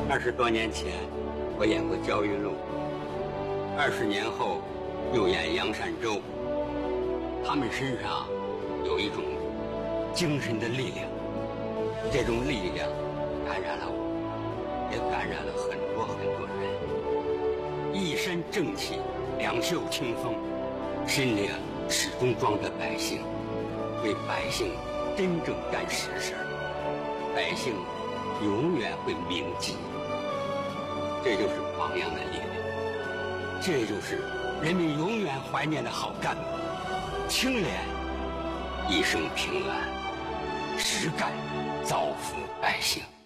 20多年前，我演过《焦裕禄》，20年后又演杨善洲。他们身上有一种精神的力量，这种力量感染了我，也感染了很多人。一身正气，两袖清风，心里始终装着百姓，为百姓真正干实事，百姓永远会铭记。这就是榜样的力量，这就是人民永远怀念的好干部。清廉，一生平安，实干造福百姓。